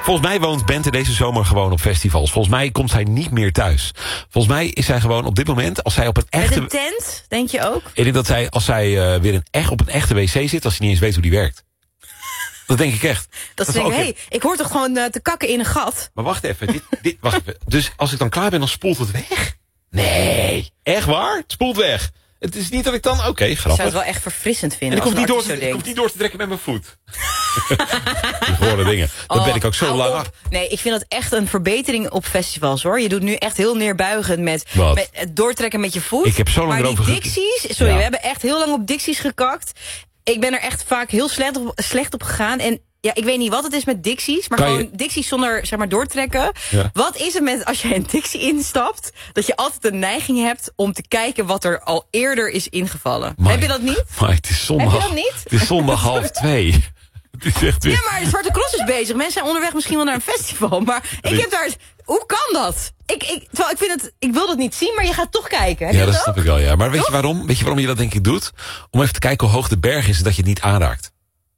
Volgens mij woont Bente deze zomer gewoon op festivals. Volgens mij komt zij niet meer thuis. Volgens mij is zij gewoon op dit moment, als zij op een echte... Met een tent, denk je ook? Ik denk dat zij, als zij weer op een echte wc zit, als ze niet eens weet hoe die werkt. Dat denk ik echt. Dat ze denken, hé, ik hoor toch gewoon te kakken in een gat? Maar wacht even, wacht even. Dus als ik dan klaar ben, dan spoelt het weg? Nee. Echt waar? Het spoelt weg. Het is niet dat ik dan... Oké, grappig. Ik zou het wel echt verfrissend vinden. En ik hoef niet door te trekken met mijn voet. Die gewone dingen. Dan ben ik ook zo lang af. Nee, ik vind dat echt een verbetering op festivals, hoor. Je doet nu echt heel neerbuigend met het doortrekken met je voet. Ik heb zo lang maar erover die dicties... Sorry, we hebben echt heel lang op dicties gekakt. Ik ben er echt vaak heel slecht op gegaan. En ja, ik weet niet wat het is met dicties, maar gewoon dicties zonder, zeg maar, doortrekken. Ja. Wat is het met als je een dictie instapt, dat je altijd de neiging hebt om te kijken wat er al eerder is ingevallen? Heb je dat niet? Maar het is zondag. Heb je dat niet? Het is zondag 1:30. Het is echt weer... Ja, maar de Zwarte Cross is bezig. Mensen zijn onderweg misschien wel naar een festival, maar ik heb daar... Hoe kan dat? Ik wil dat niet zien, maar je gaat toch kijken. Ja, dat snap ik wel, ja. Maar weet je waarom? Weet je waarom je dat denk ik doet? Om even te kijken hoe hoog de berg is en dat je het niet aanraakt.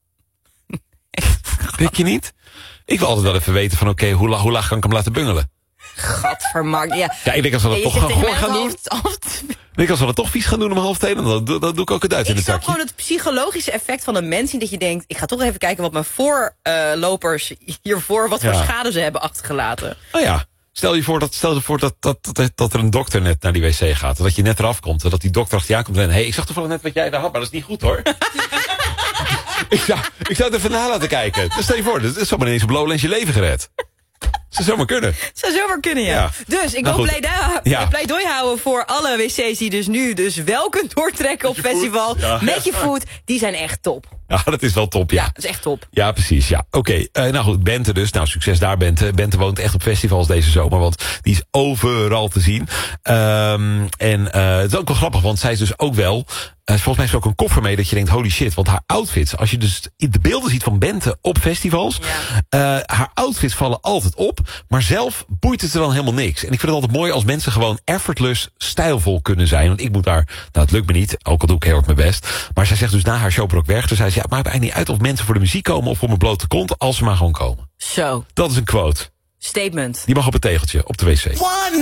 Denk je niet? Ik wil altijd wel even weten van oké, hoe laag kan ik hem laten bungelen? Gadvermarkt, ja. Ja, ik denk als we dat toch gaan doen. Ik denk als we dat toch vies gaan doen om 1:30, dan doe ik ook het uit in het zakje. Ik snap gewoon het psychologische effect van een mens zien dat je denkt, ik ga toch even kijken wat mijn voorlopers hiervoor, wat voor schade ze hebben achtergelaten. Oh ja. Stel je voor dat er een dokter net naar die wc gaat. Dat je net eraf komt. Dat die dokter achter je aankomt en ik zag toevallig net wat jij daar had, maar dat is niet goed, hoor. ik zou het even na laten kijken. Dus stel je voor, dat is zomaar ineens op Lowlands je leven gered. Zou zomaar kunnen. Zou zomaar kunnen, ja. Dus ik wil pleidooi houden voor alle wc's die dus nu wel kunt doortrekken op festival. Met je voet. Die zijn echt top. Ja, dat is wel top, ja. Ja, dat is echt top. Ja, precies, ja. Oké, nou goed, Bente dus. Nou, succes daar, Bente. Bente woont echt op festivals deze zomer, want die is overal te zien. Het is ook wel grappig, want zij is dus ook wel... volgens mij is er ook een koffer mee dat je denkt, holy shit. Want haar outfits, als je dus de beelden ziet van Bente op festivals... haar outfits vallen altijd op, maar zelf boeit het er dan helemaal niks. En ik vind het altijd mooi als mensen gewoon effortless stijlvol kunnen zijn. Want ik moet daar, nou het lukt me niet, ook al doe ik heel erg mijn best. Maar zij zegt dus na haar showbrok weg, dus zij zegt, het maakt eigenlijk niet uit of mensen voor de muziek komen of voor mijn blote kont, als ze maar gewoon komen. Zo. Dat is een quote. Statement. Die mag op het tegeltje, op de wc.